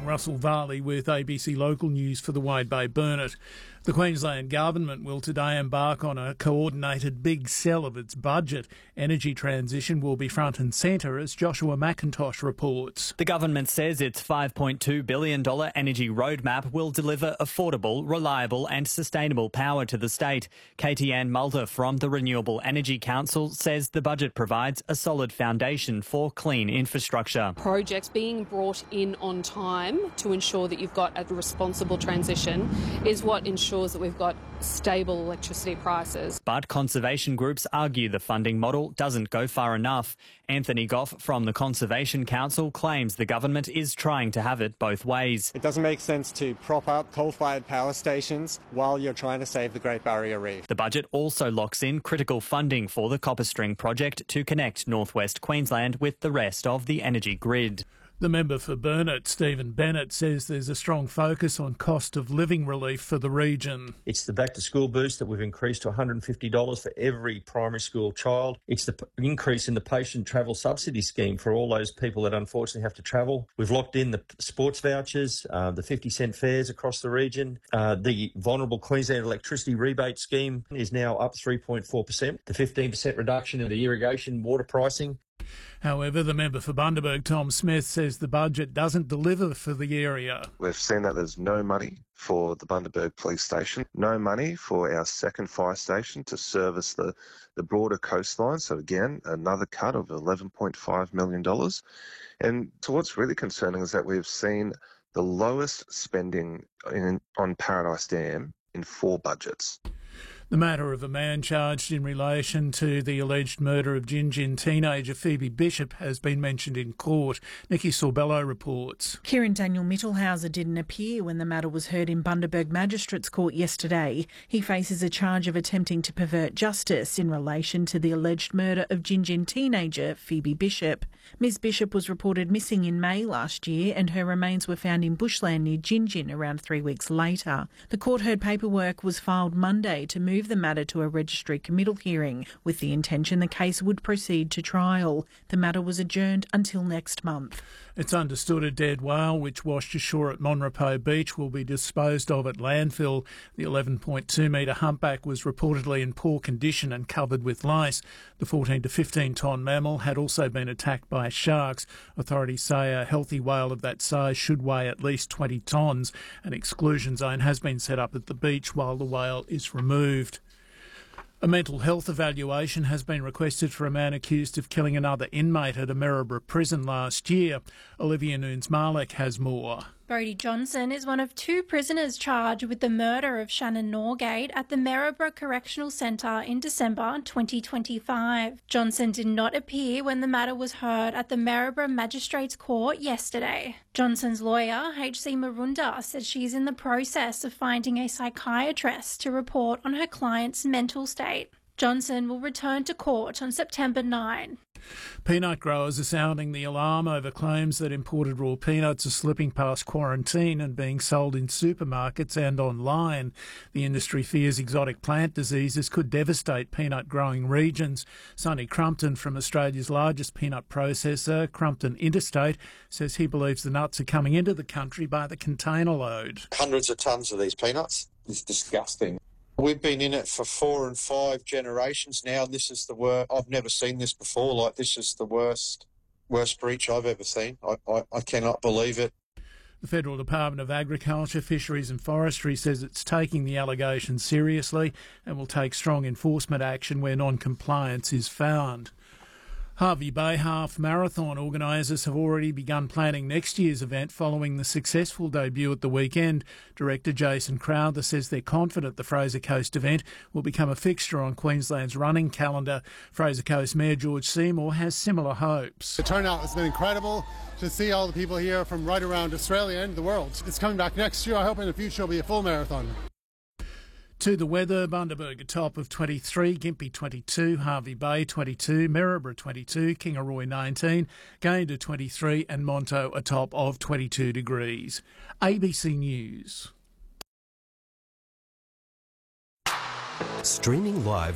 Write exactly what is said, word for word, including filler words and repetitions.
morning. Russell Varley with A B C Local News for the Wide Bay Burnett. The Queensland Government will today embark on a coordinated big sell of its budget. Energy transition will be front and centre, as Joshua McIntosh reports. The government says its five point two billion dollars energy roadmap will deliver affordable, reliable and sustainable power to the state. Katie Ann Mulder from the Renewable Energy Council says the budget provides a solid foundation for clean infrastructure. Projects being brought in on time to ensure that you've got a responsible transition is what ensures that we've got stable electricity prices. But conservation groups argue the funding model doesn't go far enough. Anthony Goff from the Conservation Council claims the government is trying to have it both ways. It doesn't make sense to prop up coal-fired power stations while you're trying to save the Great Barrier Reef. The budget also locks in critical funding for the Copper String project to connect northwest Queensland with the rest of the energy grid. The member for Burnett, Stephen Bennett, says there's a strong focus on cost of living relief for the region. It's the back to school boost that we've increased to one hundred fifty dollars for every primary school child. It's the p- increase in the patient travel subsidy scheme for all those people that unfortunately have to travel. We've locked in the sports vouchers, uh, the fifty cent fares across the region. Uh, the Vulnerable Queensland Electricity Rebate Scheme is now up three point four percent. The fifteen percent reduction in the irrigation water pricing. However, the member for Bundaberg, Tom Smith, says the budget doesn't deliver for the area. We've seen that there's no money for the Bundaberg Police Station, no money for our second fire station to service the, the broader coastline. So again, another cut of eleven point five million dollars. And so what's really concerning is that we've seen the lowest spending in, on Paradise Dam in four budgets. The matter of a man charged in relation to the alleged murder of Gin Gin teenager Phoebe Bishop has been mentioned in court. Nikki Sorbello reports. Kieran Daniel Mittelhauser didn't appear when the matter was heard in Bundaberg Magistrates Court yesterday. He faces a charge of attempting to pervert justice in relation to the alleged murder of Gin Gin teenager Phoebe Bishop. Miss Bishop was reported missing in May last year and her remains were found in bushland near Gin Gin around three weeks later. The court heard paperwork was filed Monday to move the matter to a registry committal hearing with the intention the case would proceed to trial. The matter was adjourned until next month. It's understood a dead whale which washed ashore at Monrepo Beach will be disposed of at landfill. The eleven point two metre humpback was reportedly in poor condition and covered with lice. The fourteen to fifteen tonne mammal had also been attacked by sharks. Authorities say a healthy whale of that size should weigh at least twenty tonnes. An exclusion zone has been set up at the beach while the whale is removed. A mental health evaluation has been requested for a man accused of killing another inmate at a Maryborough prison last year. Olivia Nunes-Marlek has more. Brodie Johnson is one of two prisoners charged with the murder of Shannon Norgate at the Maryborough Correctional Centre in December twenty twenty-five. Johnson did not appear when the matter was heard at the Maryborough Magistrates Court yesterday. Johnson's lawyer, H C Marunda, said she's in the process of finding a psychiatrist to report on her client's mental state. Johnson will return to court on September ninth. Peanut growers are sounding the alarm over claims that imported raw peanuts are slipping past quarantine and being sold in supermarkets and online. The industry fears exotic plant diseases could devastate peanut growing regions. Sonny Crumpton from Australia's largest peanut processor, Crumpton Interstate, says he believes the nuts are coming into the country by the container load. Hundreds of tonnes of these peanuts. It's disgusting. We've been in it for four and five generations now. This is the worst. I've never seen this before. Like, this is the worst, worst breach I've ever seen. I, I, I cannot believe it. The Federal Department of Agriculture, Fisheries and Forestry says it's taking the allegations seriously and will take strong enforcement action where non-compliance is found. Hervey Bay Half Marathon organisers have already begun planning next year's event following the successful debut at the weekend. Director Jason Crowther says they're confident the Fraser Coast event will become a fixture on Queensland's running calendar. Fraser Coast Mayor George Seymour has similar hopes. The turnout has been incredible to see all the people here from right around Australia and the world. It's coming back next year. I hope in the future it'll be a full marathon. To the weather, Bundaberg a top of twenty-three, Gympie twenty-two, Hervey Bay twenty-two, Maryborough twenty-two, Kingaroy nineteen, Gayndah twenty-three and Monto a top of twenty-two degrees. A B C News. Streaming live